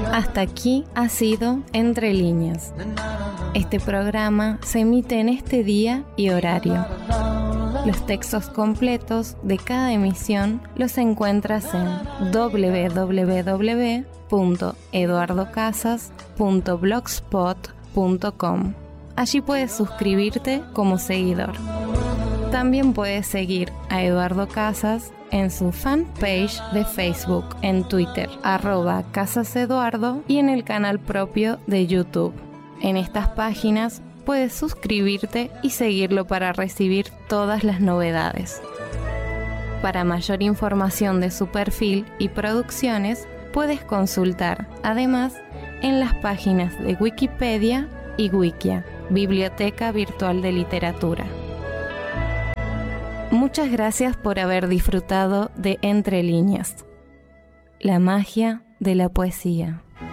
Hasta aquí ha sido Entre Líneas. Este programa se emite en este día y horario. Los textos completos de cada emisión los encuentras en www.eduardocasas.blogspot.com. Allí puedes suscribirte como seguidor. También puedes seguir a Eduardo Casas en su fanpage de Facebook, en Twitter, @casaseduardo, y en el canal propio de YouTube. En estas páginas puedes suscribirte y seguirlo para recibir todas las novedades. Para mayor información de su perfil y producciones, puedes consultar, además, en las páginas de Wikipedia y Wikia, Biblioteca Virtual de Literatura. Muchas gracias por haber disfrutado de Entre Líneas, la magia de la poesía.